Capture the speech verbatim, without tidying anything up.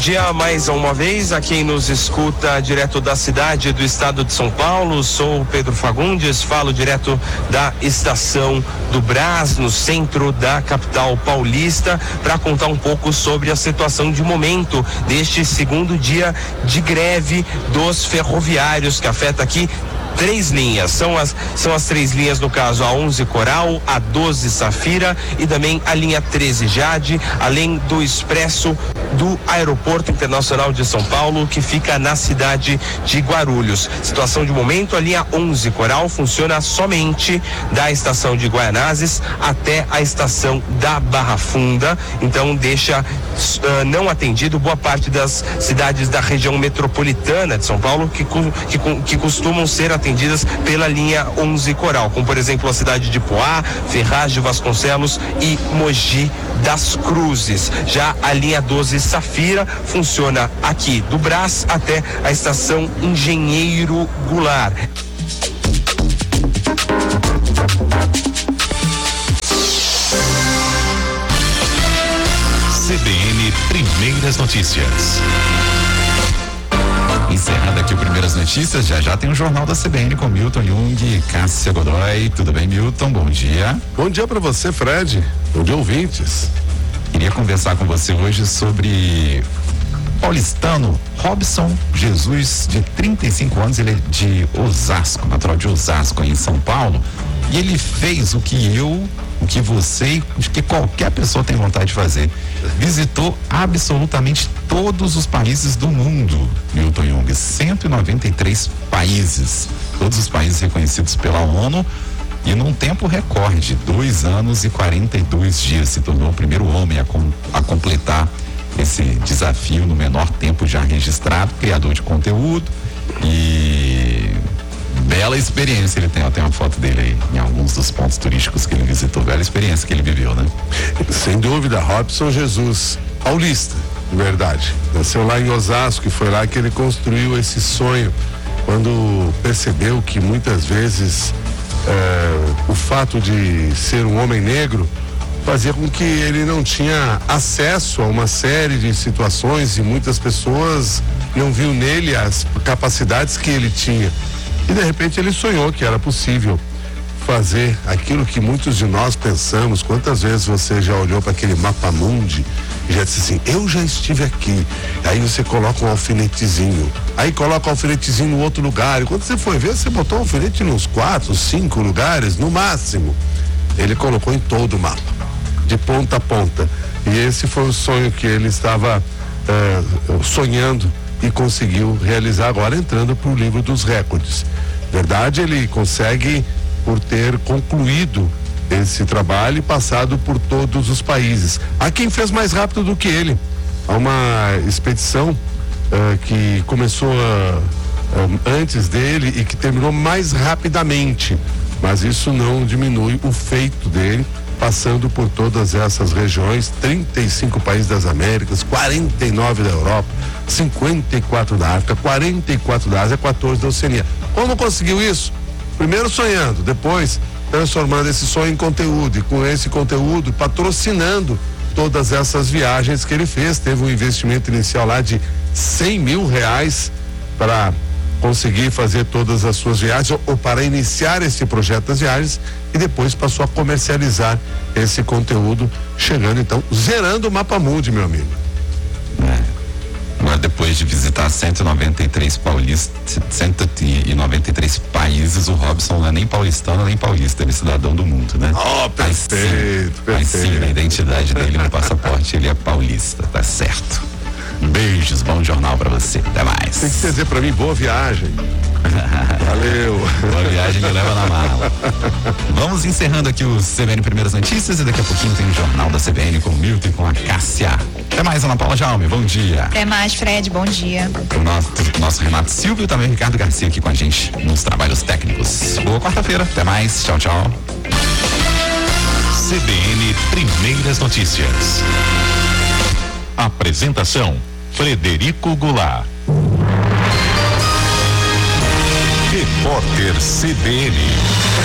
dia mais uma vez a quem nos escuta direto da cidade do estado de São Paulo. Sou Pedro Fagundes, falo direto da estação do Brás, no centro da capital paulista, para contar um pouco sobre a situação de momento deste segundo dia de greve dos ferroviários, que afeta aqui três linhas, são as, são as três linhas, no caso a onze Coral, a doze Safira e também a linha treze Jade, além do expresso do Aeroporto Internacional de São Paulo, que fica na cidade de Guarulhos. Situação de momento, a linha onze Coral funciona somente da estação de Guaianazes até a estação da Barra Funda, então deixa uh, não atendido boa parte das cidades da região metropolitana de São Paulo que, que, que costumam ser atendidas atendidas pela linha onze Coral, como por exemplo a cidade de Poá, Ferraz de Vasconcelos e Mogi das Cruzes. Já a linha doze Safira funciona aqui do Brás até a estação Engenheiro Goulart. C B N Primeiras Notícias. Encerrando aqui o Primeiras Notícias, já já tem o Jornal da C B N com Milton Jung e Cássia Godoy. Tudo bem, Milton? Bom dia. Bom dia para você, Fred. Bom dia, ouvintes. Queria conversar com você hoje sobre paulistano Robson Jesus, de trinta e cinco anos, ele é de Osasco, natural de Osasco, em São Paulo, e ele fez o que eu, o que você, o que qualquer pessoa tem vontade de fazer. Visitou absolutamente todos os países do mundo, Milton Jung, cento e noventa e três países, todos os países reconhecidos pela ONU, e num tempo recorde, dois anos e quarenta e dois dias, se tornou o primeiro homem a, com, a completar esse desafio no menor tempo já registrado, criador de conteúdo e bela experiência ele tem, ó, tem uma foto dele aí em alguns dos pontos turísticos que ele visitou, bela experiência que ele viveu, né? Sem dúvida, Robson Jesus, paulista, de verdade, nasceu lá em Osasco e foi lá que ele construiu esse sonho, quando percebeu que muitas vezes é, o fato de ser um homem negro fazia com que ele não tinha acesso a uma série de situações e muitas pessoas não viam nele as capacidades que ele tinha. E de repente ele sonhou que era possível fazer aquilo que muitos de nós pensamos. Quantas vezes você já olhou para aquele mapa mundi e já disse assim, eu já estive aqui. Aí você coloca um alfinetezinho, aí coloca um alfinetezinho no outro lugar, e quando você foi ver, você botou um alfinete nos quatro, cinco lugares no máximo. Ele colocou em todo o mapa, de ponta a ponta, e esse foi o sonho que ele estava eh, sonhando e conseguiu realizar agora, entrando para o livro dos recordes. Verdade, ele consegue por ter concluído esse trabalho e passado por todos os países. Há quem fez mais rápido do que ele. Há uma expedição uh, que começou uh, uh, antes dele e que terminou mais rapidamente, mas isso não diminui o feito dele, passando por todas essas regiões, trinta e cinco países das Américas, quarenta e nove da Europa, cinquenta e quatro da África, quarenta e quatro da Ásia, quatorze da Oceania. Como conseguiu isso? Primeiro sonhando, depois transformando esse sonho em conteúdo, e com esse conteúdo patrocinando todas essas viagens que ele fez. Teve um investimento inicial lá de cem mil reais para conseguir fazer todas as suas viagens, ou, ou para iniciar esse projeto das viagens, e depois passou a comercializar esse conteúdo, chegando então, zerando o mapa mundi, meu amigo. É. Agora, depois de visitar cento e noventa e três paulistas, cento e noventa e três países, o Robson não é nem paulistano nem paulista, ele é cidadão do mundo, né? Oh, perfeito, mas sim, mas sim, na identidade dele, no passaporte, ele é paulista, tá certo. Beijos, bom jornal pra você, até mais. Tem que dizer pra mim, boa viagem. Valeu. Boa viagem, me leva na mala. Vamos encerrando aqui o C B N Primeiras Notícias e daqui a pouquinho tem o Jornal da C B N com o Milton e com a Cássia. Até mais, Ana Paula Jaume, bom dia. Até mais, Fred, bom dia. O nosso, nosso Renato Silvio e também o Ricardo Garcia aqui com a gente nos trabalhos técnicos. Boa quarta-feira, até mais, tchau, tchau. C B N Primeiras Notícias. Apresentação: Frederico Goulart. Repórter C B N.